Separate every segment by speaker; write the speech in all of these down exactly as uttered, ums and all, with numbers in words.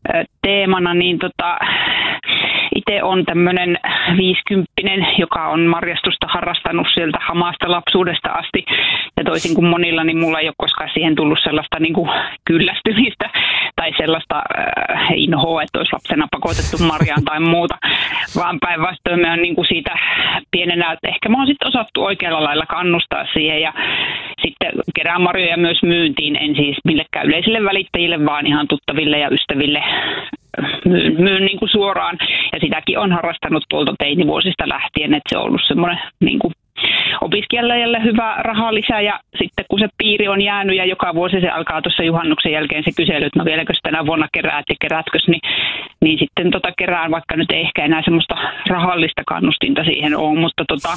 Speaker 1: teemana, niin tota, itse on tämmöinen viisikymppinen, joka on marjastusta harrastanut sieltä hamasta lapsuudesta asti. Ja toisin kuin monilla, niin mulla ei ole koskaan siihen tullut sellaista niin kuin kyllästymistä tai sellaista äh, inhoa, että olisi lapsena pakotettu marjaan tai muuta, vaan päinvastoin me on niin kuin siitä pienenä, että ehkä mä oon sitten osattu oikealla lailla kannustaa siihen ja sitten kerään marjoja myös myyntiin, en siis millekään yleisille välittäjille, vaan ihan tuttaville ja ystäville myyn, myyn niin kuin suoraan. Ja sitäkin on harrastanut tuolta teinivuosista lähtien, että se on ollut semmoinen niin kuin opiskelijalle hyvä rahalisä ja sitten kun se piiri on jäänyt ja joka vuosi se alkaa tuossa juhannuksen jälkeen se kysely, että no vieläkö tänä vuonna keräät ja kerätkös, niin, niin sitten tota kerään, vaikka nyt ei ehkä enää semmoista rahallista kannustinta siihen ole, mutta tota,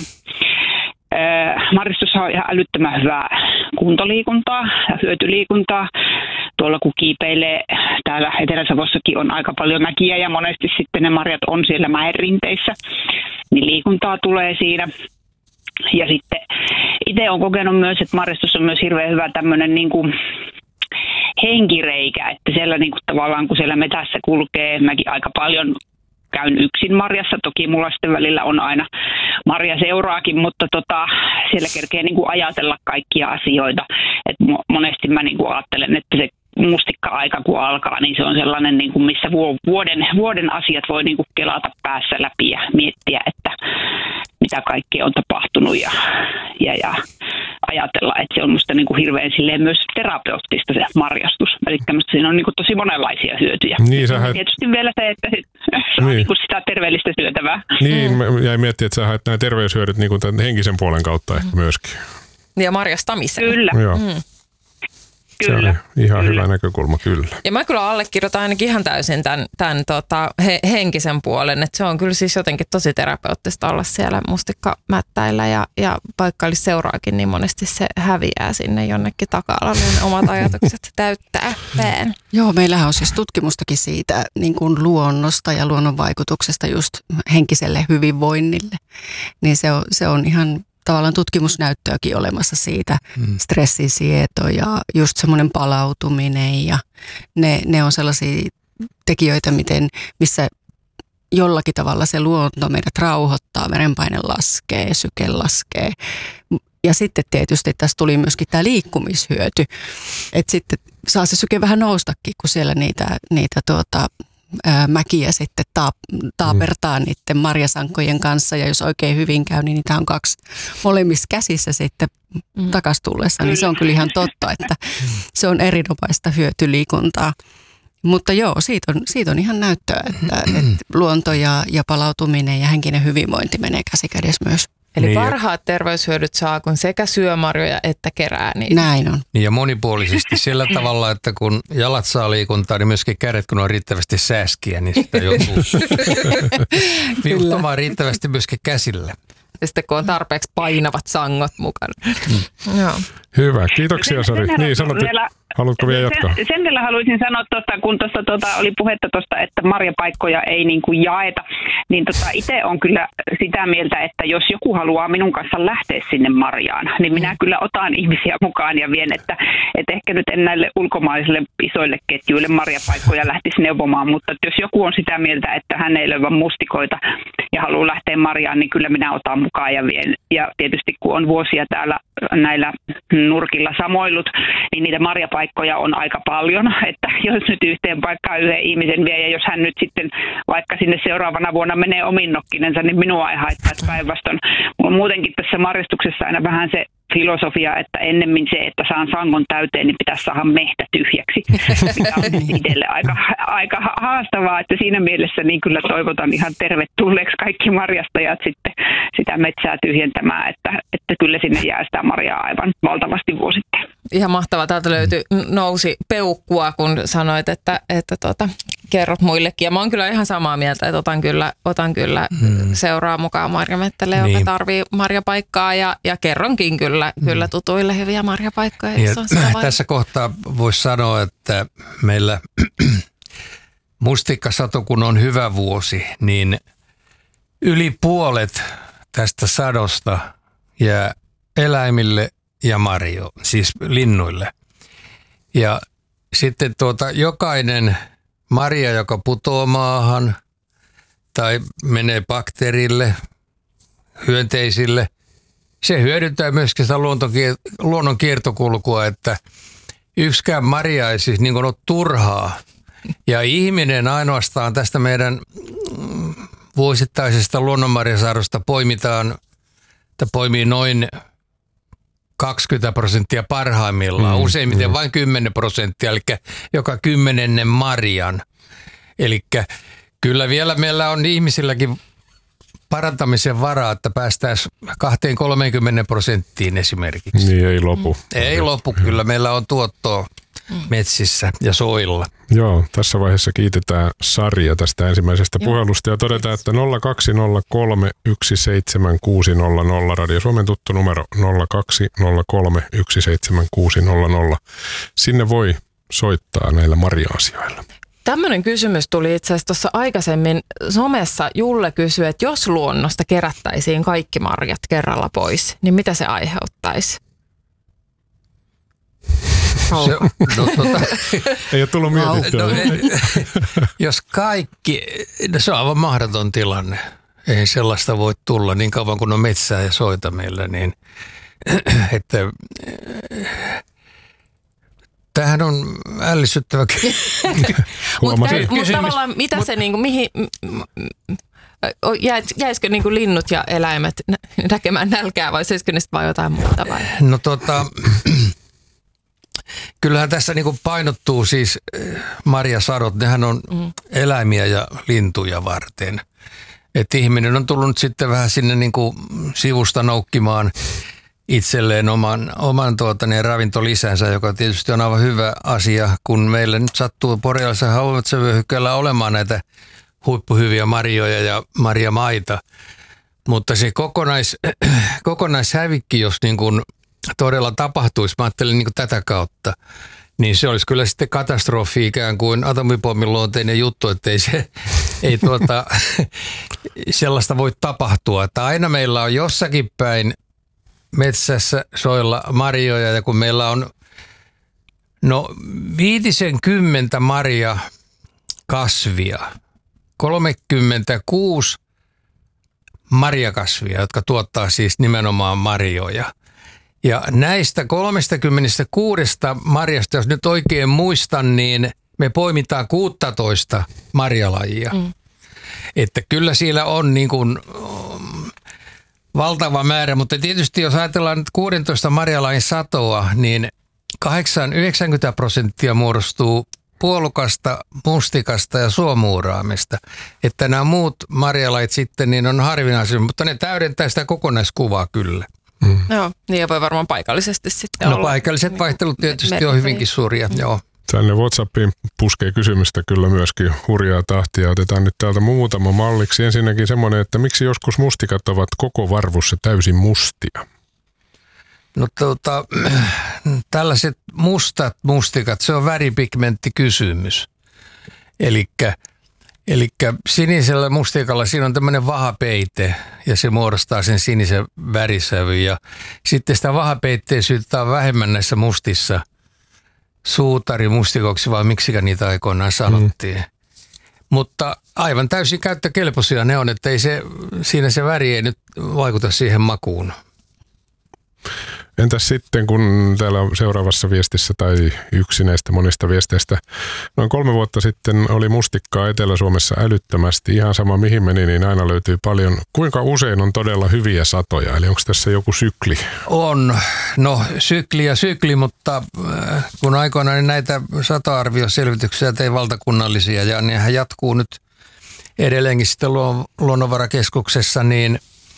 Speaker 1: marjastus on ihan älyttömän hyvää kuntoliikuntaa ja hyötyliikuntaa. Tuolla kun kiipeilee, täällä Etelä-Savossakin on aika paljon mäkiä ja monesti sitten ne marjat on siellä mäen rinteissä, niin liikuntaa tulee siinä. Ja sitten itse olen kokenut myös, että marjastus on myös hirveän hyvä tämmöinen niin kuin henkireikä, että siellä niin kuin tavallaan kun siellä metässä kulkee, mäkin aika paljon käyn yksin marjassa, toki mulla sitten välillä on aina marja seuraakin, mutta tota, siellä kerkee niin kuin ajatella kaikkia asioita, että monesti mä niin kuin ajattelen, että se mustikka-aika kun alkaa, niin se on sellainen, niin kuin missä vuoden, vuoden asiat voi niin kuin kelata päässä läpi ja miettiä, että mitä kaikkea on tapahtunut ja, ja, ja ajatella, että se on musta niin kuin hirveän silleen myös terapeuttista se marjastus. Eli siinä on niin kuin tosi monenlaisia hyötyjä.
Speaker 2: Niin, sä haet...
Speaker 1: Tietysti vielä se, että saa niin. Niin kuin sitä terveellistä syötävää.
Speaker 2: Niin, mm. jäi miettiä, että sä haet nämä terveyshyödyt niin kuin tämän henkisen puolen kautta ehkä myöskin.
Speaker 3: Ja marjastamisen.
Speaker 1: Kyllä.
Speaker 2: Joo. Mm. Kyllä. Se on ihan kyllä. Hyvä näkökulma, kyllä.
Speaker 3: Ja mä kyllä allekirjoitan ainakin ihan täysin tämän, tämän tota, he, henkisen puolen, että se on kyllä siis jotenkin tosi terapeuttista olla siellä mustikkamättäillä ja, ja vaikka olisi seuraakin, niin monesti se häviää sinne jonnekin taka-alalle, niin omat ajatukset täyttää pään.
Speaker 4: Joo, meillähän on siis tutkimustakin siitä niin kuin luonnosta ja luonnon vaikutuksesta just henkiselle hyvinvoinnille, niin se on, se on ihan tavallaan tutkimusnäyttöäkin olemassa siitä, mm. stressisieto ja just semmoinen palautuminen ja ne, ne on sellaisia tekijöitä, miten, missä jollakin tavalla se luonto meidät rauhoittaa, verenpaine laskee, syke laskee. Ja sitten tietysti tässä tuli myöskin tämä liikkumishyöty, että sitten saa se syke vähän noustakin, kun siellä niitä, niitä tuota, ää, mäkiä sitten taap, taapertaa mm. niiden marjasankojen kanssa. Ja jos oikein hyvin käy, niin niitä on kaksi molemmissa käsissä sitten mm. takas tullessa. Niin se on kyllä ihan totta, että se on erinomaista hyötyliikuntaa. Mutta joo, siitä on, siitä on ihan näyttöä, että, että luonto ja, ja palautuminen ja henkinen hyvinvointi menee käsikädessä myös.
Speaker 3: Eli
Speaker 5: niin
Speaker 3: parhaat terveyshyödyt saa, kun sekä syö marjoja että kerää niitä.
Speaker 4: Näin on.
Speaker 5: Niin ja monipuolisesti sillä tavalla, että kun jalat saa liikuntaa, niin myöskin kädet, kun on riittävästi sääskiä, niin sitä joutuu viuhtamaan riittävästi myöskin käsillä.
Speaker 3: Ja sitten kun on tarpeeksi painavat sangot mukana. Mm. Joo.
Speaker 2: Hyvä, kiitoksia Sari.
Speaker 1: Sen,
Speaker 2: niin, sanot,
Speaker 1: vielä,
Speaker 2: haluatko vielä jatkaa?
Speaker 1: Sen, sen vielä haluaisin sanoa, tuosta, kun tuossa tuota, oli puhetta tuosta, että marjapaikkoja ei niin kuin jaeta, niin tota, itse on kyllä sitä mieltä, että jos joku haluaa minun kanssa lähteä sinne marjaan, niin minä kyllä otan ihmisiä mukaan ja vien, että, että ehkä nyt en näille ulkomaisille isoille ketjuille marjapaikkoja lähtisi neuvomaan, mutta jos joku on sitä mieltä, että hän ei löyvä mustikoita ja haluaa lähteä marjaan, niin kyllä minä otan mukaan ja vien. Ja tietysti kun on vuosia täällä näillä nurkilla samoillut, niin niitä marjapaikkoja on aika paljon, että jos nyt yhteen paikkaan yhden ihmisen vie, ja jos hän nyt sitten vaikka sinne seuraavana vuonna menee omin nokkinensa, niin minua ei haittaa, että päinvastoin. Mulla on muutenkin tässä marjastuksessa aina vähän se filosofia, että ennemmin se, että saan sangon täyteen, niin pitäisi saada mehtä tyhjäksi. Mikä on itselle aika, aika haastavaa, että siinä mielessä niin kyllä toivotan ihan tervetulleeksi kaikki marjastajat sitten sitä metsää tyhjentämään, että, että kyllä sinne jää sitä marjaa aivan valtavasti vuosittain.
Speaker 3: Ihan mahtavaa. Täältä löytyi, nousi peukkua, kun sanoit, että, että tota, kerrot muillekin. Ja mä oon kyllä ihan samaa mieltä, että otan kyllä, otan kyllä hmm. seuraa mukaan marjamettälle, joka niin. tarvii marjapaikkaa ja, ja kerronkin kyllä, hmm. kyllä tutuille hyviä marjapaikkoja.
Speaker 5: Niin, on tässä kohtaa voisi sanoa, että meillä mustikkasato, kun on hyvä vuosi, niin yli puolet tästä sadosta jää eläimille ja marjo, siis linnuille. Ja sitten tuota, jokainen marja, joka putoaa maahan tai menee bakteerille, hyönteisille. Se hyödyntää myöskin sitä luonnon kiertokulkua, että yksikään marja ei siis niin kuin ole turhaa. Ja ihminen ainoastaan tästä meidän vuosittaisesta luonnonmarjasaadosta poimitaan, että poimii noin kaksikymmentä prosenttia parhaimmillaan, mm, useimmiten mm. vain kymmenen prosenttia, eli joka kymmenennen marjan. Eli kyllä vielä meillä on ihmisilläkin parantamisen varaa, että päästäisiin kahteen kolmeenkymmeneen prosenttiin esimerkiksi.
Speaker 2: Niin ei lopu.
Speaker 5: Ei lopu, kyllä meillä on tuottoa metsissä ja soilla.
Speaker 2: Joo, tässä vaiheessa kiitetään Saria tästä ensimmäisestä Joo. puhelusta ja todetaan, että nolla kaksi nolla kolme yksi seitsemän kuusi nolla nolla, Radio Suomen tuttu numero nolla kaksi nolla kolme yksi seitsemän kuusi nolla nolla. Sinne voi soittaa näillä marja-asioilla.
Speaker 3: Tämmöinen kysymys tuli itse asiassa tuossa aikaisemmin somessa. Julle kysyi, että jos luonnosta kerättäisiin kaikki marjat kerralla pois, niin mitä se aiheuttaisi?
Speaker 5: Se, no, tota,
Speaker 2: ei ole tullut mietittyä.
Speaker 5: No, jos kaikki, no se on aivan mahdoton tilanne. Ei sellaista voi tulla niin kauan kuin on metsää ja soita meillä, niin että tämähän on ällistyttävä
Speaker 3: Mutta mut tavallaan mitä mut, se niinku, mihin, jäisikö niinku linnut ja eläimet näkemään nälkää vai söisikö niistä vai jotain muuta vai?
Speaker 5: No tota, kyllähän tässä niinku painottuu siis marjasadot, nehän on mm. eläimiä ja lintuja varten. Että ihminen on tullut sitten vähän sinne niinku sivusta noukkimaan itselleen oman, oman tuota, niin ravintolisänsä, joka tietysti on aivan hyvä asia, kun meillä nyt sattuu boreaalisella haumetsävyöhykkeellä olemaan näitä huippuhyviä marjoja ja marjamaita. Mutta se kokonais, kokonaishävikki, jos niin kuin todella tapahtuisi, mä ajattelin niin kuin tätä kautta, niin se olisi kyllä sitten katastrofi ikään kuin atomipommin luonteinen juttu, että ei, se, ei tuota, sellaista voi tapahtua. Että aina meillä on jossakin päin metsässä soilla marjoja ja kun meillä on no viitisen kymmentä marja kasvia, kolmekymmentäkuusi marjakasvia, jotka tuottaa siis nimenomaan marjoja. Ja näistä kolmekymmentäkuusi marjasta, jos nyt oikein muistan, niin me poimitaan kuusitoista marjalajia. Mm. Että kyllä siellä on niin kuin valtava määrä, mutta tietysti jos ajatellaan nyt kuusitoista marjalajin satoa, niin kahdeksankymmentä yhdeksänkymmentä prosenttia muodostuu puolukasta, mustikasta ja suomuuraamista. Että nämä muut marjalajit sitten niin on harvinaisia, mutta ne täydentää sitä kokonaiskuvaa kyllä.
Speaker 3: Mm. Joo, niin ja voi varmaan paikallisesti sitten
Speaker 5: no,
Speaker 3: olla.
Speaker 5: Paikalliset vaihtelut tietysti on hyvinkin suuria, joo.
Speaker 2: Tänne WhatsAppiin puskee kysymystä kyllä myöskin hurjaa tahtia. Otetaan nyt täältä muutama malliksi. Ensinnäkin semmoinen, että miksi joskus mustikat ovat koko varvussa täysin mustia?
Speaker 5: No tuota, tällaiset mustat mustikat, se on väripigmenttikysymys. Elikkä, elikkä sinisellä mustikalla siinä on tämmöinen vahapeite ja se muodostaa sen sinisen värisävyn. Ja sitten sitä vahapeitteisyyttä on vähemmän näissä mustissa suutarimustikoksi, vai miksikä niitä aikoinaan sanottiin. Mm. Mutta aivan täysin käyttökelpoisia ne on, että ei se, siinä se väri ei nyt vaikuta siihen makuun.
Speaker 2: Entäs sitten, kun täällä seuraavassa viestissä tai yksi näistä monista viesteistä, noin kolme vuotta sitten oli mustikkaa Etelä-Suomessa älyttömästi. Ihan sama mihin meni, niin aina löytyy paljon. Kuinka usein on todella hyviä satoja? Eli onko tässä joku sykli?
Speaker 5: On. No sykli ja sykli, mutta kun aikoinaan näitä satoarvioselvityksiä tein valtakunnallisia ja nehän jatkuu nyt edelleenkin sitten Luonnonvarakeskuksessa, niin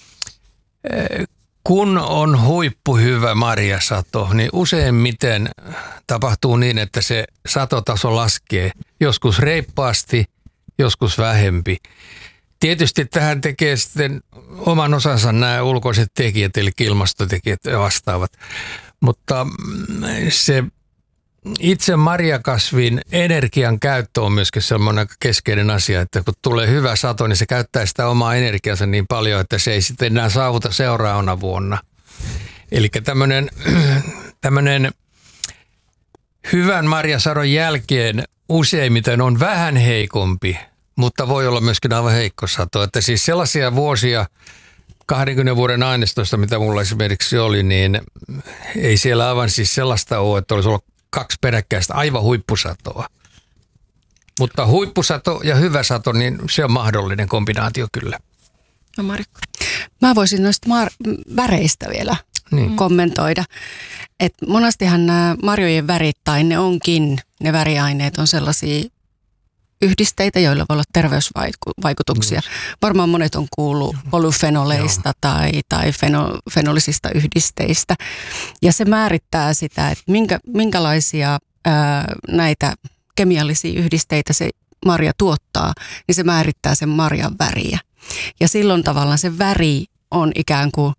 Speaker 5: kun on huippuhyvä marjasato, niin useimmiten tapahtuu niin, että se satotaso laskee. Joskus reippaasti, joskus vähempi. Tietysti tähän tekee sitten oman osansa nämä ulkoiset tekijät, eli ilmastotekijät ja vastaavat. Mutta se itse marjakasvin energian käyttö on myöskin sellainen keskeinen asia, että kun tulee hyvä sato, niin se käyttää sitä omaa energiansa niin paljon, että se ei sitten enää saavuta seuraavana vuonna. Eli tämmöinen, tämmöinen hyvän marjasadon jälkeen useimmiten on vähän heikompi, mutta voi olla myöskin aivan heikko sato. Että siis sellaisia vuosia, kahdenkymmenen vuoden aineistosta, mitä mulla esimerkiksi oli, niin ei siellä aivan siis sellaista ole, että olisi ollut kaksi peräkkäistä aivan huippusatoa. Mutta huippusato ja hyvä sato, niin se on mahdollinen kombinaatio kyllä.
Speaker 3: No Marikko.
Speaker 4: Mä voisin noista mar- väreistä vielä niin. kommentoida. Et monastihan nämä marjojen värit tai ne onkin, ne väriaineet on sellaisia yhdisteitä, joilla voi olla terveysvaikutuksia. Mm. Varmaan monet on kuullut polyfenoleista Joo. tai, tai feno, fenolisista yhdisteistä. Ja se määrittää sitä, että minkä, minkälaisia ää, näitä kemiallisia yhdisteitä se marja tuottaa, niin se määrittää sen marjan väriä. Ja silloin tavallaan se väri on ikään kuin,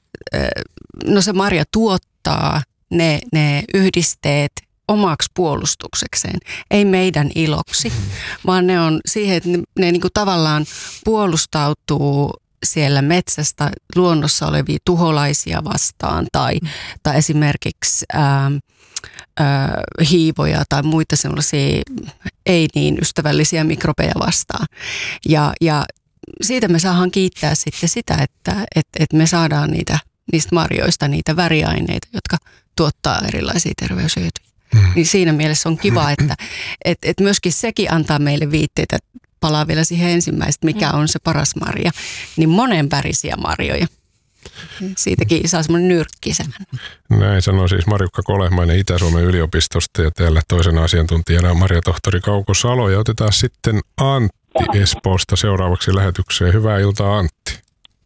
Speaker 4: no se marja tuottaa ne, ne yhdisteet omaksi puolustuksekseen, ei meidän iloksi, vaan ne on siihen, että ne, ne niin kuin tavallaan puolustautuu siellä metsästä luonnossa olevia tuholaisia vastaan tai, tai esimerkiksi ää, ää, hiivoja tai muita sellaisia ei niin ystävällisiä mikrobeja vastaan. Ja, ja siitä me saadaan kiittää sitten sitä, että et, et me saadaan niitä, niistä marjoista niitä väriaineita, jotka tuottaa erilaisia terveyshyötyjä. Mm. Niin siinä mielessä on kiva, että et, et myöskin sekin antaa meille viitteitä, palaa vielä siihen ensimmäistä, mikä on se paras marja, niin monenvärisiä marjoja. Siitäkin saa semmoinen nyrkkisänä.
Speaker 2: Näin sanoi siis Marjukka Kolehmainen Itä-Suomen yliopistosta ja täällä toisena asiantuntijana on marjatohtori Kauko Salo. Ja otetaan sitten Antti Espoosta seuraavaksi lähetykseen. Hyvää iltaa, Antti.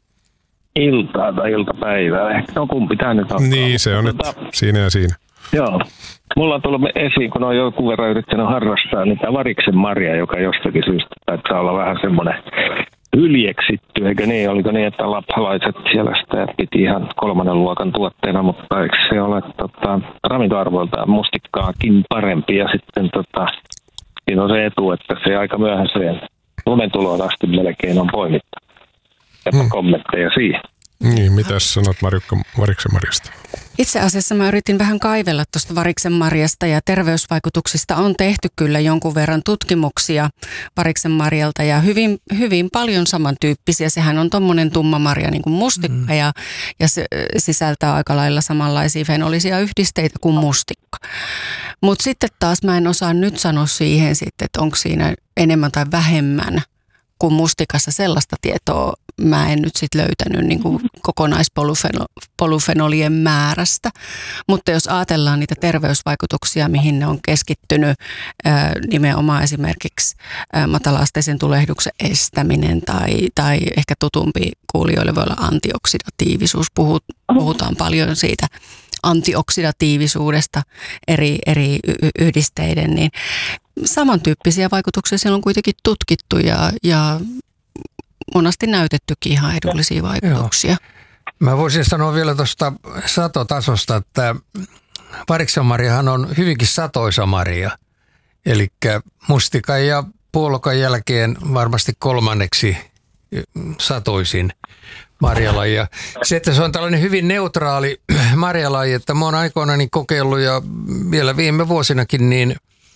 Speaker 6: Iltaa tai iltapäivää. No kumpi tämä nyt on?
Speaker 2: Niin, se on nyt siinä ja siinä.
Speaker 6: Joo. Mulla on tullut esiin, kun on joku verran yrittänyt harrastaa, niin tämä variksen marja, joka jostakin syystä taitaa olla vähän semmoinen hyljeksitty, eikö niin? Oliko niin, että lappalaiset siellä sitä piti ihan kolmannen luokan tuotteena, mutta eikö se ole tota, ravintoarvoiltaan mustikkaakin parempi ja sitten tota, siinä on se etu, että se aika myöhäiseen lumentuloon asti melkein on poimittu. Ja hmm. kommentteja siihen.
Speaker 2: Niin, mitäs sanot Marjukka variksen marjasta?
Speaker 4: Itse asiassa mä yritin vähän kaivella tuosta variksen marjasta ja terveysvaikutuksista on tehty kyllä jonkun verran tutkimuksia variksen marjalta ja hyvin, hyvin paljon samantyyppisiä. Sehän on tommonen tumma marja niin kuin mustikka mm. ja, ja se sisältää aika lailla samanlaisia fenolisia yhdisteitä kuin mustikka. Mutta sitten taas mä en osaa nyt sanoa siihen sitten, että onko siinä enemmän tai vähemmän kuin mustikassa sellaista tietoa. Mä en nyt sitten löytänyt niin kuin kokonaispolufenolien määrästä, mutta jos ajatellaan niitä terveysvaikutuksia, mihin ne on keskittynyt, ää, nimenomaan esimerkiksi ää, matala-asteisen tulehduksen estäminen tai, tai ehkä tutumpi kuulijoille voi olla antioksidatiivisuus. Puhut, puhutaan paljon siitä antioksidatiivisuudesta eri, eri yhdisteiden, niin samantyyppisiä vaikutuksia siellä on kuitenkin tutkittu ja, ja monasti näytettykin ihan edullisia vaikutuksia. Joo.
Speaker 5: Mä voisin sanoa vielä tuosta satotasosta, että variksenmarjahan on hyvinkin satoisa marja. Eli mustikan ja puolukan jälkeen varmasti kolmanneksi satoisin marjalaji. Ja se, että se on tällainen hyvin neutraali marjalaji, että mä oon aikoinani kokeillut ja vielä viime vuosinakin niin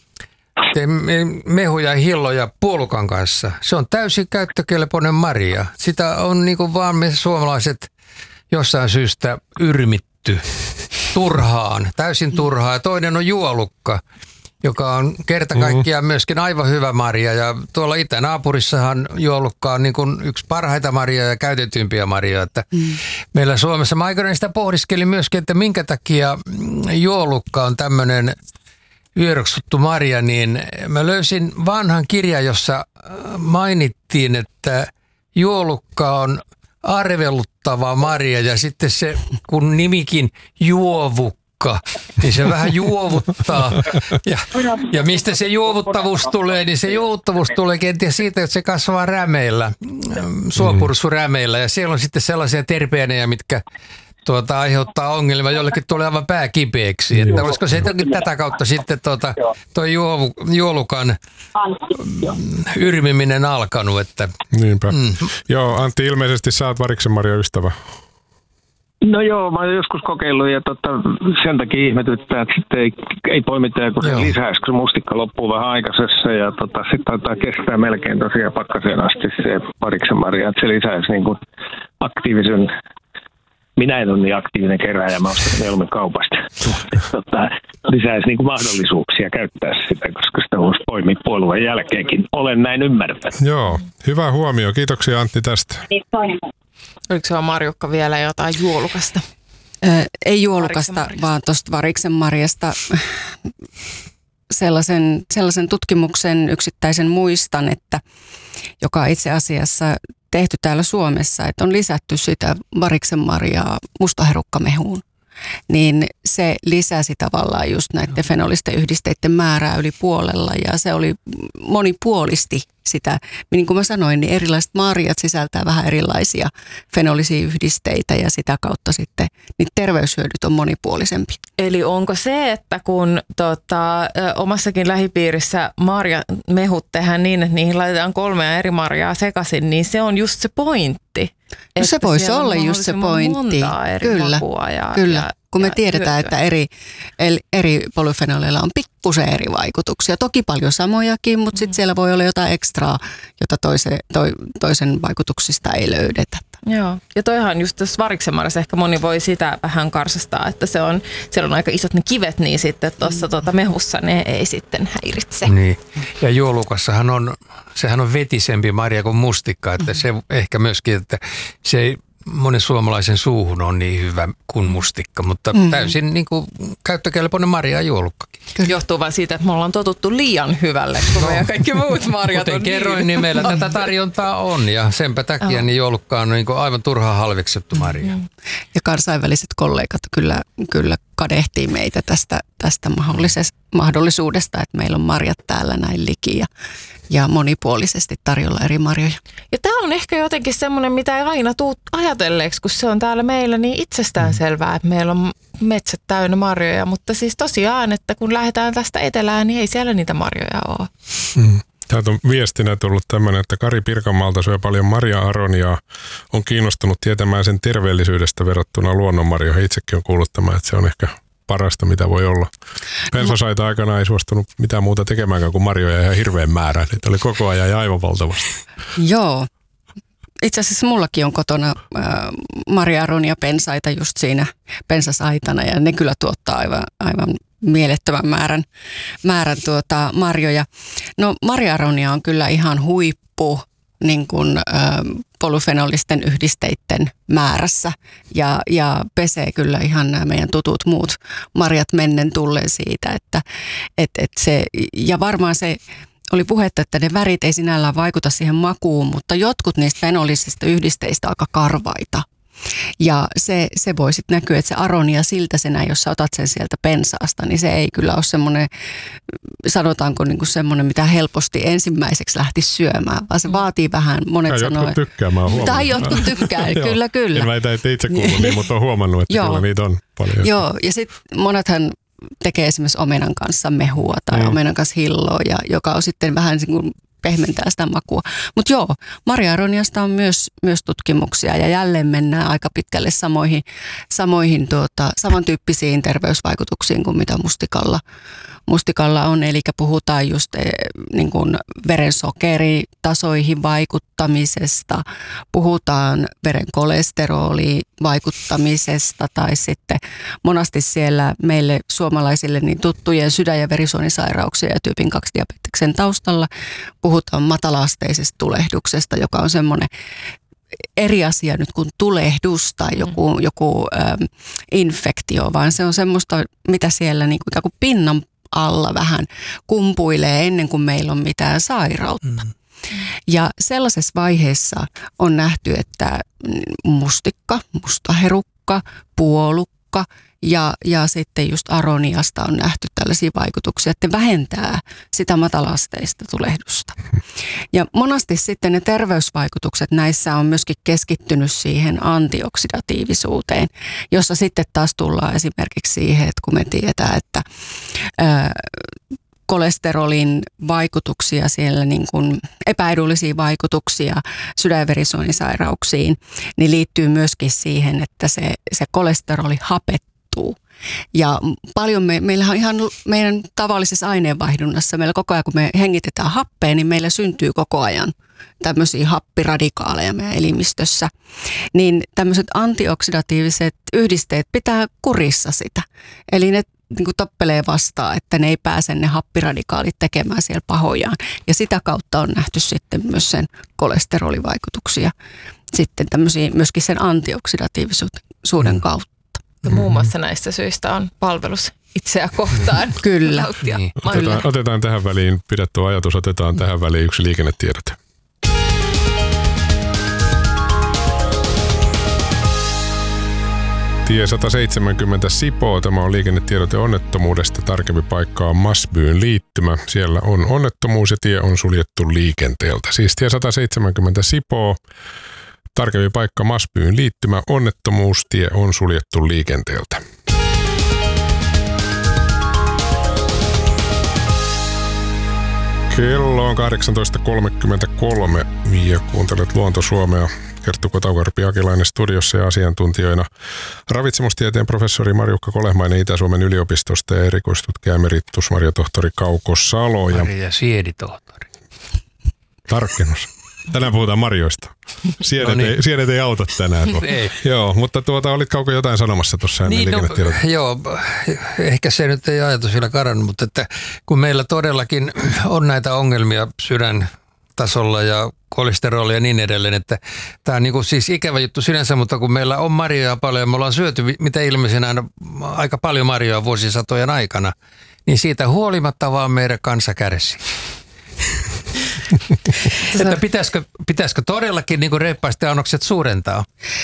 Speaker 5: mehuja ja hilloja puolukan kanssa. Se on täysin käyttökelpoinen marja. Sitä on niin kuin vaan me suomalaiset jossain syystä yrmitty turhaan, täysin turhaan. Ja toinen on juolukka, joka on kerta kaikkiaan myöskin aivan hyvä marja. Ja tuolla itänaapurissahan juolukka on niin kuin yksi parhaita marjoja ja käytetympiä marjoja. Että mm. meillä Suomessa, mä aikanaan sitä pohdiskelin myöskin, että minkä takia juolukka on tämmöinen vieroksuttu marja, niin mä löysin vanhan kirjan, jossa mainittiin, että juolukka on arveluttava marja ja sitten se, kun nimikin juovukka, niin se vähän juovuttaa. Ja, ja mistä se juovuttavuus tulee, niin se juovuttavuus tulee kenties siitä, että se kasvaa rämeillä, suopursurämeillä ja siellä on sitten sellaisia terpeenejä, mitkä Tuota, aiheuttaa ongelmia, jollekin tulee aivan pää kipeäksi. Että olisiko se tätä kautta sitten tuota, toi juovu, juolukan yrmiminen alkanut? Että,
Speaker 2: Niinpä. Mm. Joo, Antti, ilmeisesti sä oot variksen marja ystävä.
Speaker 6: No joo, mä oon joskus kokeillut ja tota, sen takia ihmetyttää, että sitten ei, ei poimita, kun se lisäisi, kun se mustikka loppuu vähän aikaisessa ja tota, sitten taitaa kestää melkein tosiaan pakkaseen asti se variksen marja, että se lisäisi niin kuin aktiivisen, minä en ole niin aktiivinen kerääjä, mä ostan mieluummin kaupasta, tota, lisäisi niin kuin mahdollisuuksia käyttää sitä, koska sitä voisi poimia puolueen jälkeenkin, olen näin ymmärtänyt.
Speaker 2: Joo, hyvä huomio, kiitoksia Antti tästä.
Speaker 3: Oliko se Marjukka vielä jotain juolukasta?
Speaker 4: Ö, ei juolukasta, vaan tuosta variksen marjasta. Sellaisen, sellaisen tutkimuksen yksittäisen muistan, että joka itse asiassa tehty täällä Suomessa, että on lisätty sitä variksen marjaa mustaherukkamehuun. Niin se lisäsi tavallaan just näiden fenolisten yhdisteiden määrää yli puolella ja se oli monipuolisti sitä. Niin kuin mä sanoin, niin erilaiset marjat sisältää vähän erilaisia fenolisia yhdisteitä ja sitä kautta sitten niin terveyshyödyt on monipuolisempi.
Speaker 3: Eli onko se, että kun tota, omassakin lähipiirissä marjamehut tehdään niin, että niihin laitetaan kolmea eri marjaa sekaisin, niin se on just se pointti?
Speaker 4: No se voisi olla just se pointti. Kyllä,
Speaker 3: ja,
Speaker 4: kyllä.
Speaker 3: Ja,
Speaker 4: kun me
Speaker 3: ja
Speaker 4: tiedetään,
Speaker 3: hyötyä.
Speaker 4: että eri, eri polyfenoleilla on pikkusen eri vaikutuksia. Toki paljon samojakin, mutta sitten siellä voi olla jotain ekstraa, jota toise, to, toisen vaikutuksista ei löydetä.
Speaker 3: Joo, ja toihan just tässä variksenmarjassa ehkä moni voi sitä vähän karsastaa, että se on, siellä on aika isot ne kivet, niin sitten tuossa tuota mehussa ne ei sitten häiritse.
Speaker 5: Niin, ja juolukassahan on, sehän on vetisempi marja kuin mustikka, että se ehkä myöskin, että se ei monen suomalaisen suuhun on niin hyvä kuin mustikka, mutta mm. täysin niin kuin käyttökelpoinen marja ja juolukkakin.
Speaker 3: Kyllä. Johtuu vain siitä, että me ollaan totuttu liian hyvälle, kun no. meidän kaikki muut marjat
Speaker 5: Kuten
Speaker 3: on
Speaker 5: kerroin, niin, niin meillä tätä tarjontaa on ja senpä takia niin juolukka on niin kuin aivan turhaan halveksettu marja. Mm-hmm.
Speaker 4: Ja kansainväliset kollegat kyllä, kyllä kadehtii meitä tästä, tästä mahdollisuudesta, että meillä on marjat täällä näin liki ja, ja monipuolisesti tarjolla eri marjoja.
Speaker 3: Ja tämä on ehkä jotenkin semmoinen, mitä ei aina tule ajatelleeksi, kun se on täällä meillä niin itsestäänselvää, että meillä on metsät täynnä marjoja, mutta siis tosiaan, että kun lähdetään tästä etelään, niin ei siellä niitä marjoja ole.
Speaker 2: Mm. Täältä on viestinä tullut tämmöinen, että Kari Pirkanmaalta syö paljon marja-aroniaa, on kiinnostunut tietämään sen terveellisyydestä verrattuna luonnonmarjoihin. Itsekin on kuullut tämän, että se on ehkä parasta, mitä voi olla. Pensasaita aikana ei suostunut mitään muuta tekemäänkään kuin marjoja ihan hirveän määrä. Niitä oli koko ajan ja aivan valtavasti.
Speaker 4: Joo. Itse asiassa mullakin on kotona äh, marja-aronia pensaita just siinä pensasaitana ja ne kyllä tuottaa aivan, aivan mielettömän määrän, määrän tuota marjoja. No marja-aronia on kyllä ihan huippu niin kuin, äh, polyfenolisten yhdisteiden määrässä ja, ja pesee kyllä ihan nämä meidän tutut muut marjat mennen tulleen siitä, että et, et se, ja varmaan se oli puhetta, että ne värit ei sinällään vaikuta siihen makuun, mutta jotkut niistä fenolisista yhdisteistä on aika karvaita. Ja se, se voi sitten näkyä, että se aronia siltäsenä, jos sä otat sen sieltä pensaasta, niin se ei kyllä ole semmoinen, sanotaanko niin kuin semmoinen, mitä helposti ensimmäiseksi lähti syömään, vaan se vaatii vähän, monet
Speaker 2: tai
Speaker 4: sanoo.
Speaker 2: jotkut tykkää, mä oon huomannut.
Speaker 4: Tai jotkut tykkää, kyllä, kyllä.
Speaker 2: En väitä, että itse kuulun niin, mutta oon huomannut, että kyllä niitä on paljon.
Speaker 4: Joo, ja sitten monethan tekee esimerkiksi omenan kanssa mehua tai mm. omenan kanssa hilloa, ja, joka on sitten vähän niin kuin pehmentää sitä makua. Mutta joo, marja-aroniasta on myös, myös tutkimuksia ja jälleen mennään aika pitkälle samoihin, samoihin tuota, samantyyppisiin terveysvaikutuksiin kuin mitä mustikalla, mustikalla on. Eli puhutaan just eh, niin kuin verensokeritasoihin vaikuttamisesta, puhutaan veren kolesteroliin vaikuttamisesta tai sitten monasti siellä meille suomalaisille niin tuttujen sydän- ja verisuonisairauksia ja tyypin kaksi diabeteksen taustalla puhutaan matala-asteisesta tulehduksesta, joka on semmoinen eri asia nyt kuin tulehdus tai joku, joku ähm, infektio, vaan se on semmoista, mitä siellä niin kuin, ikään kuin pinnan alla vähän kumpuilee ennen kuin meillä on mitään sairautta. Mm. Ja sellaisessa vaiheessa on nähty, että mustikka, mustaherukka, puolukka ja, ja sitten just aroniasta on nähty tällaisia vaikutuksia, että vähentää sitä matala-asteista tulehdusta. Ja monasti sitten ne terveysvaikutukset näissä on myöskin keskittynyt siihen antioksidatiivisuuteen, jossa sitten taas tullaan esimerkiksi siihen, että kun me tiedetään, että ää, kolesterolin vaikutuksia siellä, niin kuin epäedullisia vaikutuksia sydän- ja verisuonisairauksiin, niin liittyy myöskin siihen, että se, se kolesteroli hapettuu. Ja paljon me, meillä on ihan meidän tavallisessa aineenvaihdunnassa, meillä koko ajan kun me hengitetään happea, niin meillä syntyy koko ajan tämmöisiä happiradikaaleja meidän elimistössä. Niin tämmöiset antioksidatiiviset yhdisteet pitää kurissa sitä. Eli ne niin kuin tappelee vastaan, että ne ei pääse ne happiradikaalit tekemään siellä pahojaan. Ja sitä kautta on nähty sitten myös sen kolesterolivaikutuksia. Sitten tämmöisiä myöskin sen antioksidatiivisuuden mm. kautta.
Speaker 3: Ja muun muassa näistä syistä on palvelus itseä kohtaan.
Speaker 4: Kyllä.
Speaker 2: Niin. Otetaan, otetaan tähän väliin, pidetty ajatus, otetaan tähän väliin yksi liikennetiedote. Tie sata seitsemänkymmentä Sipoo, tämä on liikennetiedote onnettomuudesta. Tarkempi paikka on Masbyyn liittymä. Siellä on onnettomuus ja tie on suljettu liikenteeltä. Siis tie sata seitsemänkymmentä Sipoo, tarkempi paikka Masbyyn liittymä, onnettomuus, tie on suljettu liikenteeltä. Kello on kahdeksantoista kolmekymmentäkolme ja kuuntelet Luonto Suomea. Kerttu Kotaukarpi-Akilainen studiossa ja asiantuntijoina ravitsemustieteen professori Marjukka Kolehmainen Itä-Suomen yliopistosta ja erikoistutkija emeritus marjatohtori Kauko Salo.
Speaker 5: Marja sieditohtori.
Speaker 2: Tarkennus. Tänään puhutaan marjoista. Sienet, no niin. ei, sienet ei auta tänään.
Speaker 5: ei.
Speaker 2: Joo, mutta tuota, olit Kauko jotain sanomassa tuossa ennen
Speaker 5: niin,
Speaker 2: liikennetiedot?
Speaker 5: No, joo, ehkä se nyt ei ajatus vielä karannut, mutta että kun meillä todellakin on näitä ongelmia sydän tasolla ja kolesterolia ja niin edelleen, että tämä on niin kuin siis ikävä juttu sinänsä, mutta kun meillä on marjoja paljon, me ollaan syöty mitä ilmeisin aina aika paljon marjoja vuosisatojen aikana, niin siitä huolimatta vaan meidän kansa kärsii. Että pitäisikö, pitäisikö todellakin niin kuin reippaasti annokset suurentaa?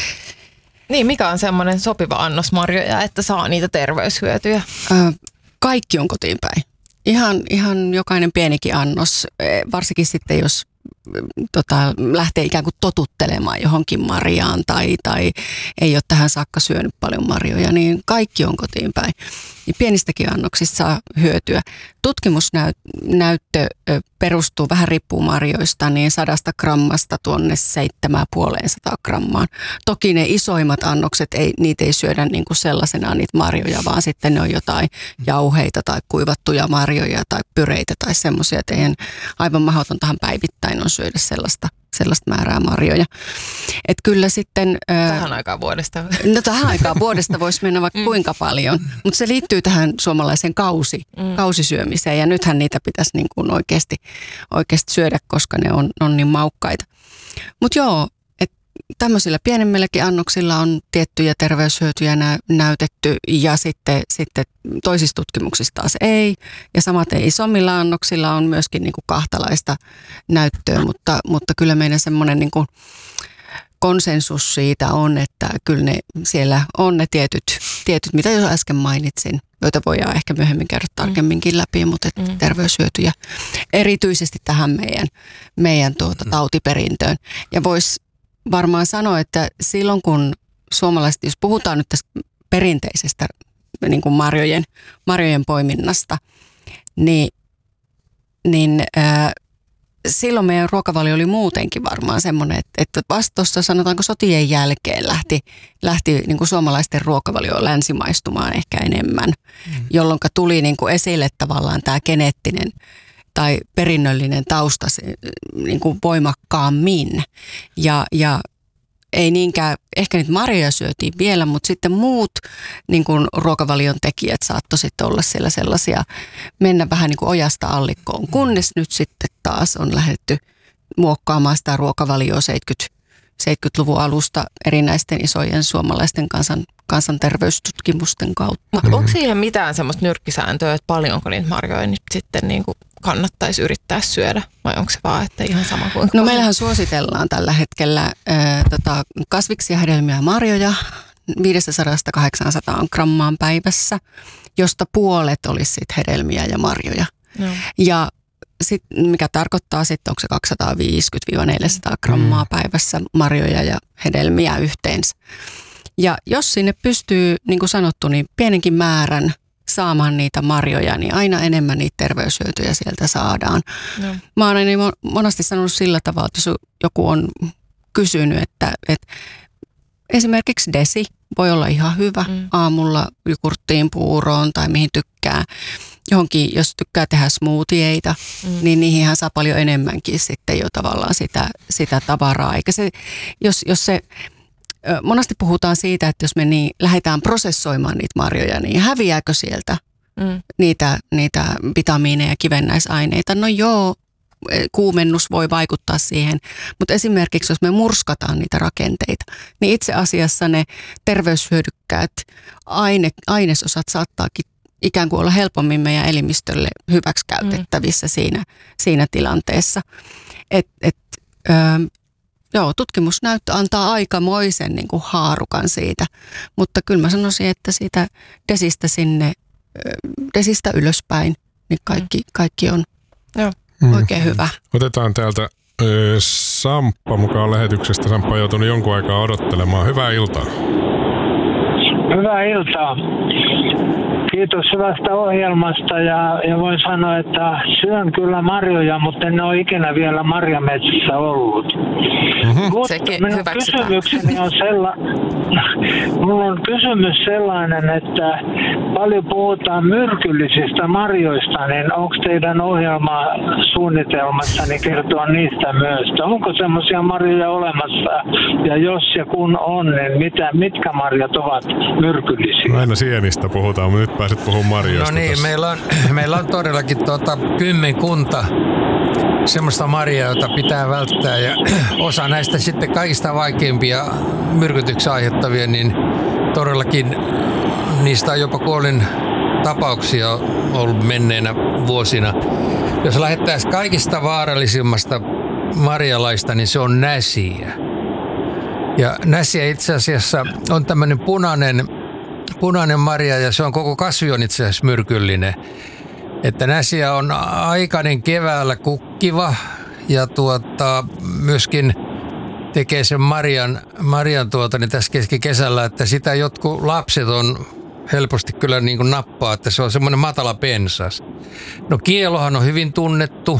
Speaker 3: Niin, mikä on semmoinen sopiva annos marjoja, että saa niitä terveyshyötyjä?
Speaker 4: Kaikki on kotiin päin. Ihan, ihan jokainen pienikin annos, varsinkin sitten jos tota, lähtee ikään kuin totuttelemaan johonkin marjaan tai, tai ei ole tähän saakka syönyt paljon marjoja, niin kaikki on kotiin päin. Ja pienistäkin annoksista saa hyötyä. Tutkimusnäyttö perustuu, vähän riippuu marjoista, niin sadasta grammasta tuonne seitsemään puoleensataan grammaan. Toki ne isoimmat annokset, ei, niitä ei syödä niin kuin sellaisenaan niitä marjoja, vaan sitten ne on jotain jauheita tai kuivattuja marjoja tai pyreitä tai semmoisia, että eihän aivan mahdotontahan päivittäin on syödä sellaista, sellaista määrää marjoja. Et kyllä sitten...
Speaker 3: Tähän aikaan vuodesta.
Speaker 4: No tähän aikaan vuodesta voisi mennä vaikka mm. kuinka paljon, mutta se liittyy tähän suomalaiseen kausi, mm. kausisyömiseen ja nythän niitä pitäisi niin kuin oikeasti, oikeasti syödä, koska ne on, on niin maukkaita. Mutta joo, että tämmöisillä pienemmilläkin annoksilla on tiettyjä terveyshyötyjä nä- näytetty ja sitten, sitten toisissa tutkimuksissa taas ei. Ja samaten isommilla annoksilla on myöskin niin kuin kahtalaista näyttöä, mutta, mutta kyllä meidän semmoinen niin kuin konsensus siitä on, että kyllä ne siellä on ne tietyt, tietyt mitä jo äsken mainitsin, joita voidaan ehkä myöhemmin käydä tarkemminkin läpi, mutta mm. terveyshyötyjä erityisesti tähän meidän, meidän tuota, tautiperintöön. Ja voisi varmaan sanoa, että silloin kun suomalaiset, jos puhutaan nyt tästä perinteisestä niin kuin marjojen, marjojen poiminnasta, niin, niin ää, silloin meidän ruokavalio oli muutenkin varmaan semmoinen, että, että vasta tuossa sanotaanko sotien jälkeen lähti, lähti niin kuin suomalaisten ruokavalio länsimaistumaan ehkä enemmän, mm. jolloin tuli niin kuin esille tavallaan tämä geneettinen tai perinnöllinen tausta niin kuin voimakkaammin. Ja, ja ei niinkään, ehkä niitä marjoja syötiin vielä, mutta sitten muut niin kuin ruokavalion tekijät saattoi sitten olla siellä sellaisia, mennä vähän niin kuin ojasta allikkoon, kunnes nyt sitten taas on lähdetty muokkaamaan sitä ruokavalioa seitsemänkymmentäluvun alusta erinäisten isojen suomalaisten kansan, kansanterveystutkimusten kautta.
Speaker 3: Mutta onko siihen mitään semmoista nyrkkisääntöä, että paljonko niitä marjoja nyt sitten niin kuin kannattaisi yrittää syödä, vai onko se vaan, että ihan sama kuin...
Speaker 4: No meillähän suositellaan tällä hetkellä ää, tota, kasviksia, hedelmiä ja marjoja viisisataa kahdeksansataa grammaan päivässä, josta puolet olisi sit hedelmiä ja marjoja. No. Ja sit, mikä tarkoittaa sitten, onko se kaksisataaviisikymmentä neljäsataa grammaa mm. päivässä marjoja ja hedelmiä yhteensä. Ja jos sinne pystyy, niin kuin sanottu, niin pienenkin määrän saamaan niitä marjoja, niin aina enemmän niitä terveyshyötyjä sieltä saadaan. No. Mä oon aina monesti sanonut sillä tavalla, että jos joku on kysynyt, että, että esimerkiksi desi voi olla ihan hyvä mm. aamulla jogurttiin, puuroon tai mihin tykkää. Johonkin, jos tykkää tehdä smoothieita, mm. niin niihinhän saa paljon enemmänkin sitten jo tavallaan sitä, sitä tavaraa. Eikä se, jos, jos se, monesti puhutaan siitä, että jos me niin lähdetään prosessoimaan niitä marjoja, niin häviääkö sieltä mm. niitä, niitä vitamiineja ja kivennäisaineita? No joo, kuumennus voi vaikuttaa siihen, mutta esimerkiksi jos me murskataan niitä rakenteita, niin itse asiassa ne terveyshyödykkäät aine, ainesosat saattaakin ikään kuin olla helpommin meidän elimistölle hyväksi käytettävissä mm. siinä, siinä tilanteessa. Et, et, ö, joo, tutkimusnäyttö antaa aikamoisen niin kuin haarukan siitä, mutta kyllä mä sanoisin, että siitä desistä sinne, desistä ylöspäin, niin kaikki, kaikki on joo. oikein hyvä.
Speaker 2: Otetaan täältä ö, Samppa mukaan lähetyksestä. Samppa on joutunut jonkun aikaa odottelemaan. Hyvää iltaa.
Speaker 7: Hyvää iltaa. Kiitos hyvästä ohjelmasta ja, ja voin sanoa, että syön kyllä marjoja, mutta en ole ikinä vielä marjametsissä ollut. Mm-hmm. Mutta minun kysymykseni on sella... Mulla on kysymys sellainen, että paljon puhutaan myrkyllisistä marjoista, niin onko teidän ohjelma suunnitelmassani kertoa niistä myös? Onko semmoisia marjoja olemassa ja jos ja kun on, niin mitä, mitkä marjat ovat myrkyllisiä?
Speaker 2: Aina sienistä puhutaan, mutta nyt pääset puhumaan marjoista.
Speaker 5: No niin, meillä on, meillä on todellakin tuota, kymmenkunta semmoista marjaa, jota pitää välttää ja osa näistä sitten kaikista vaikeimpia myrkytyksiä aiheuttavia, niin todellakin niistä on jopa kuolin tapauksia ollut menneinä vuosina. Jos lähdettäisiin kaikista vaarallisimmasta marjalaista, niin se on näsiä. Ja näsiä itse asiassa on tämmöinen punainen, punainen marja ja se on koko kasvi on itse asiassa myrkyllinen. Että näsiä on aikainen keväällä kukkiva ja tuota, myöskin tekee sen marjan, marjan tuota, niin tässä keskikesällä, että sitä jotkut lapset on helposti kyllä niin kuin nappaa, että se on semmoinen matala pensas. No kielohan on hyvin tunnettu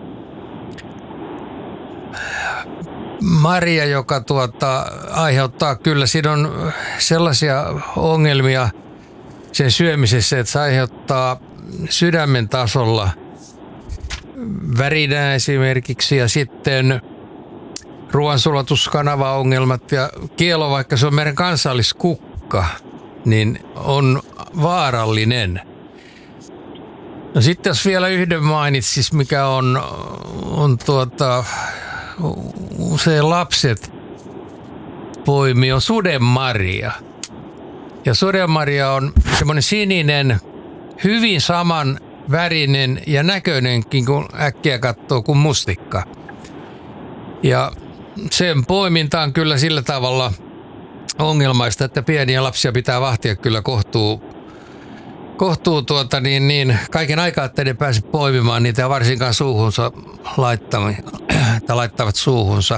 Speaker 5: marja, joka tuota, aiheuttaa kyllä, siinä on sellaisia ongelmia sen syömisessä, että se aiheuttaa sydämen tasolla värinää esimerkiksi ja sitten ruoansulatuskanavaongelmat ja kielo, vaikka se on meidän kansalliskukka, niin on vaarallinen. No sitten jos vielä yhden mainitsis, mikä on, on tuota, usein lapset poimii, on sudenmarja. Ja sudenmarja on semmoinen sininen, hyvin saman värinen ja näköinenkin, kun äkkiä katsoo, kuin mustikka. Ja sen poiminta on kyllä sillä tavalla ongelmaista, että pieniä lapsia pitää vahtia kyllä kohtuu, kohtuu tuota niin, niin kaiken aikaa, että ne pääse poimimaan niitä ja varsinkaan suuhunsa laittavat, laittavat suuhunsa.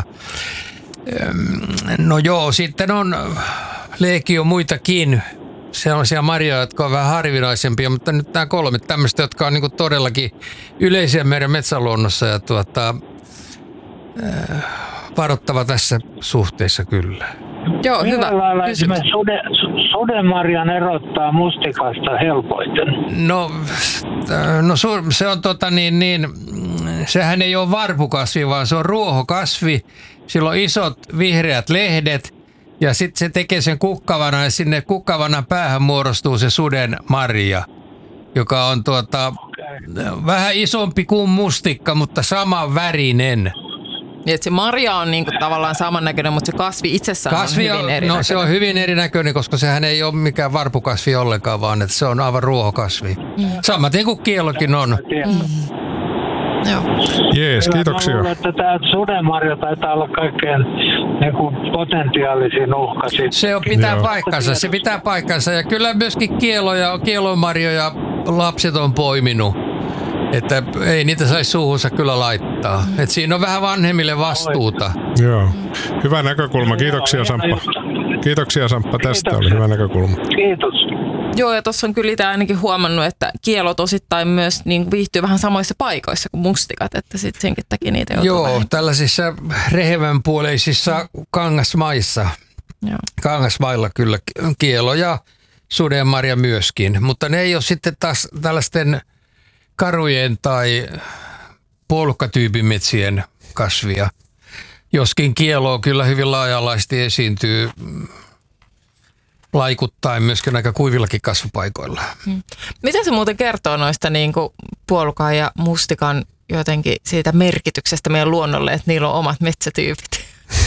Speaker 5: No joo, sitten on legio muitakin sellaisia marjoja, jotka on vähän harvinaisempia, mutta nyt nämä kolme tämmöistä, jotka on niin kuin todellakin yleisiä meidän metsäluonnossa ja tuota, äh, varoittava tässä suhteessa kyllä.
Speaker 3: Joo,
Speaker 7: millä
Speaker 3: hyvä.
Speaker 7: lailla esimerkiksi sude, sudenmarjan erottaa mustikasta helpoiten?
Speaker 5: No, no se on tota niin, niin, sehän ei ole varpukasvi, vaan se on ruohokasvi. Sillä on isot vihreät lehdet. Ja sitten se tekee sen kukkavana ja sinne kukkavanan päähän muodostuu se suden marja, joka on tuota, vähän isompi kuin mustikka, mutta saman värinen.
Speaker 3: Niin, se marja on niinku tavallaan samannäköinen, mutta se kasvi itsessään kasvi on hyvin erinäköinen.
Speaker 5: No se on hyvin erinäköinen, koska sehän ei ole mikään varpukasvi ollenkaan, vaan että se on aivan ruohokasvi. Mm. Samaten kuin kielokin on. Mm.
Speaker 3: Joo.
Speaker 2: Jees, kiitoksia.
Speaker 7: Mä luulen, että tämä sudenmarja taitaa olla kaikkein niin potentiaalisin uhka.
Speaker 5: Se on, pitää Joo. paikkansa, se pitää paikkansa. Ja kyllä myöskin kieloja, kielomarjoja lapset on poiminut. Että ei niitä saisi suuhunsa kyllä laittaa. Mm. Et siinä on vähän vanhemmille vastuuta.
Speaker 2: Joo. Hyvä näkökulma. Kiitoksia Samppa. Kiitoksia Samppa tästä. Oli hyvä näkökulma.
Speaker 7: Kiitos.
Speaker 3: Joo, ja tuossa on kyllä itse ainakin huomannut, että kielot osittain myös niin viihtyy vähän samoissa paikoissa kuin mustikat, että sitten senkin takia niitä joutuu
Speaker 5: Joo,
Speaker 3: vähän.
Speaker 5: Tällaisissa rehevänpuoleisissa kangasmaissa,
Speaker 3: Joo.
Speaker 5: kangasmailla kyllä kielo ja sudenmarja myöskin, mutta ne ei ole sitten taas tällaisten karujen tai puolukkatyypin metsien kasvia. Joskin kieloa kyllä hyvin laaja-alaisesti esiintyy laikuttaen myöskin aika kuivillakin kasvupaikoilla.
Speaker 3: Hmm. Mitä se muuten kertoo noista niin kuin puolukan ja mustikan jotenkin siitä merkityksestä meidän luonnolle, että niillä on omat metsätyypit?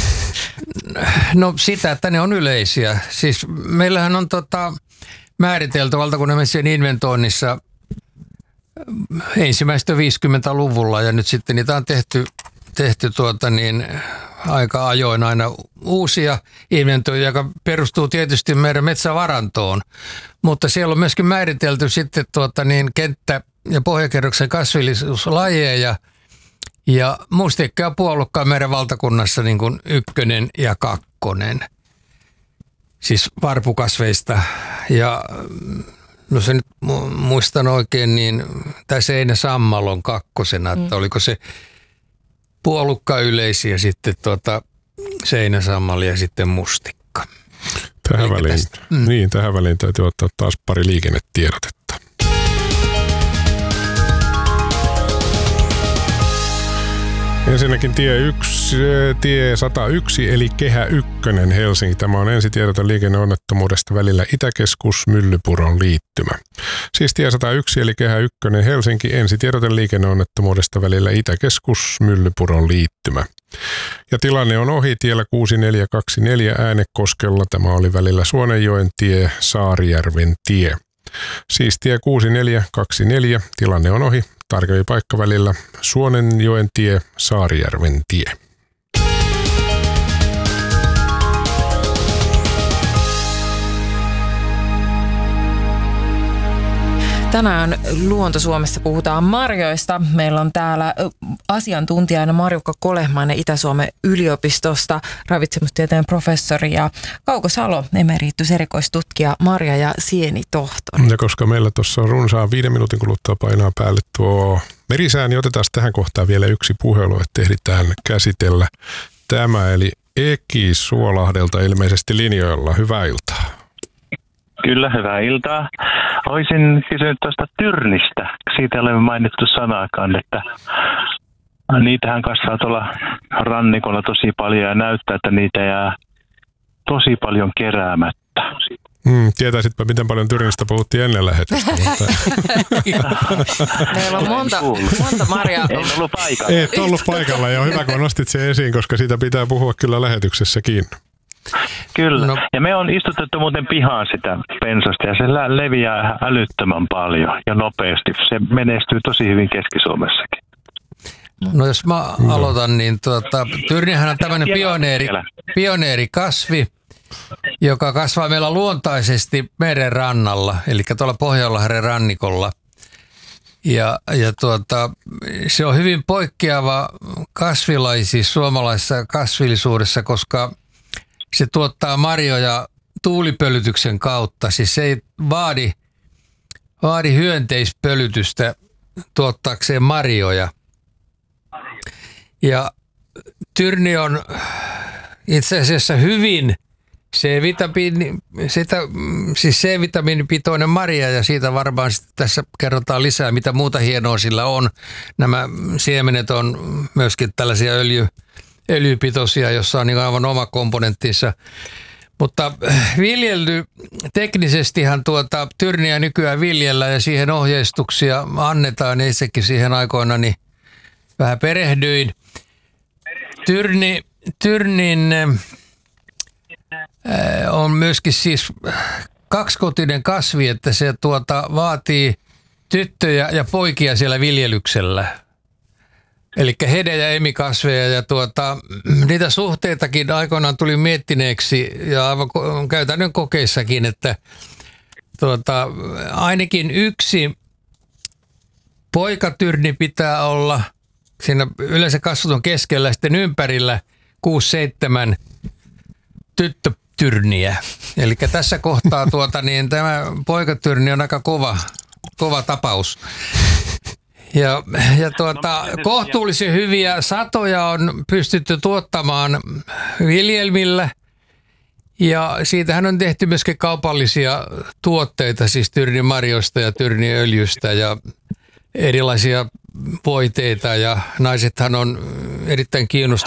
Speaker 5: No sitä, että ne on yleisiä. Siis meillähän on tota, määritelty valtakunnan metsien inventoinnissa ensimmäistä viisikymmentäluvulla ja nyt sitten niitä on tehty, tehty tuota niin, aika ajoin aina uusia inventoja, joka perustuu tietysti meidän metsävarantoon, mutta siellä on myöskin määritelty sitten tuota niin, kenttä- ja pohjakerroksen kasvillisuuslajeja ja mustikka ja puolukka on meidän valtakunnassa niin kuin ykkönen ja kakkonen, siis varpukasveista ja no se nyt muistan oikein, niin tämä seinäsammal on kakkosena, että mm. oliko se puolukka yleisiä sitten tuota seinäsammal ja sitten mustikka.
Speaker 2: Tähän väliin, mm. niin, tähän väliin täytyy ottaa taas pari liikennetiedotetta. Ensinnäkin tie, yksi, tie sata yksi eli Kehä ykkönen Helsinki. Tämä on ensitiedote liikenneonnettomuudesta välillä Itäkeskus Myllypuron liittymä. Siis tie sata yksi eli Kehä ykkönen Helsinki, ensitiedote liikenneonnettomuudesta välillä Itäkeskus Myllypuron liittymä. Ja tilanne on ohi tiellä kuusi neljä kaksi neljä Äänekoskella. Tämä oli välillä Suonenjoen tie, Saarijärven tie. Siis tie kuusi neljä kaksi neljä, tilanne on ohi. Tarkempi paikka välillä Suonenjoen tie, Saarijärven tie.
Speaker 3: Tänään Luonto Suomessa puhutaan marjoista. Meillä on täällä asiantuntijana Marjukka Kolehmainen Itä-Suomen yliopistosta, ravitsemustieteen professori ja Kauko Salo, emeritus erikoistutkija, marja- ja sienitohtori.
Speaker 2: Ja koska meillä tuossa on runsaan viiden minuutin kuluttua painaa päälle tuo merisää, niin otetaan tähän kohtaan vielä yksi puhelu, että ehditään käsitellä tämä. Eli Eki Suolahdelta ilmeisesti linjoilla. Hyvää iltaa.
Speaker 8: Kyllä, hyvää iltaa. Olisin kysynyt tuosta tyrnistä. Siitä ei ole mainittu sanaakaan, että niitähän kasvaa tuolla rannikolla tosi paljon ja näyttää, että niitä jää tosi paljon keräämättä.
Speaker 2: Mm, tietäisitpä, miten paljon tyrnistä puhuttiin ennen lähetystä.
Speaker 3: Meillä on monta, monta marjaa.
Speaker 8: En ollut paikalla.
Speaker 2: Et ollut paikalla ja hyvä, kun nostit sen esiin, koska siitä pitää puhua kyllä lähetyksessäkin.
Speaker 8: Kyllä. No. Ja me on istutettu muuten pihaan sitä pensasta ja se leviää älyttömän paljon ja nopeasti. Se menestyy tosi hyvin Keski-Suomessakin.
Speaker 5: No jos mä aloitan, niin tuota, tyrnihän on tämmöinen pioneeri, pioneerikasvi, joka kasvaa meillä luontaisesti meren rannalla, eli tuolla Pohjanlahden rannikolla. Ja, ja tuota, se on hyvin poikkeava kasvilaji siis suomalaisessa kasvillisuudessa, koska se tuottaa marjoja tuulipölytyksen kautta. Siis se ei vaadi, vaadi hyönteispölytystä tuottaakseen marjoja. Ja tyrni on itse asiassa hyvin C-vitamiini, sitä, siis C-vitamiinipitoinen marja ja siitä varmaan tässä kerrotaan lisää, mitä muuta hienoa sillä on. Nämä siemenet on myöskin tällaisia öljy, öljypitoisia, jossa on niin aivan oma komponenttinsa. Mutta viljely, teknisestihan tuota tyrniä nykyään viljellään ja siihen ohjeistuksia annetaan. Itsekin siihen aikoina niin vähän perehdyin. Tyrni, tyrnin on myöskin siis kaksikotinen kasvi, että se tuota vaatii tyttöjä ja poikia siellä viljelyksellä. Eli hede- ja emikasveja ja tuota, niitä suhteitakin aikoinaan tuli miettineeksi ja aivan käytännön kokeissakin, että tuota, ainakin yksi poikatyrni pitää olla siinä yleensä kasvaton keskellä, sitten ympärillä kuusi seitsemän tyttö, tyrniä. Eli tässä kohtaa tuota, niin tämä poikatyrni on aika kova, kova tapaus. Ja, ja tuota, kohtuullisen hyviä satoja on pystytty tuottamaan viljelmillä. Ja siitähän on tehty myöskin kaupallisia tuotteita, siis tyrnimarjoista ja tyrniöljystä ja erilaisia voiteita. Ja naisethan on erittäin kiinnostuneita